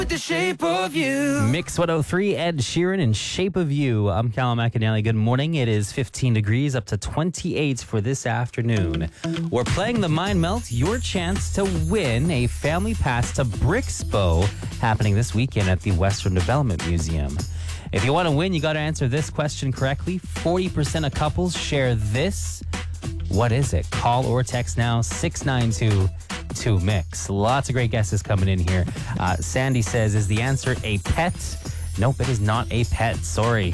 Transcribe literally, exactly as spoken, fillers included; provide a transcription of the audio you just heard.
The Shape of You. Mix one oh three, Ed Sheeran in Shape of You. I'm Callum McAnally. Good morning. It is fifteen degrees, up to twenty-eight for this afternoon. We're playing the Mind Melt, your chance to win a family pass to Brixpo, happening this weekend at the Western Development Museum. If you want to win, you got to answer this question correctly. forty percent of couples share this. What is it? Call or text now, six nine two two mix. Lots of great guesses coming in here. Uh, Sandy says, is the answer a pet? Nope, it is not a pet. Sorry.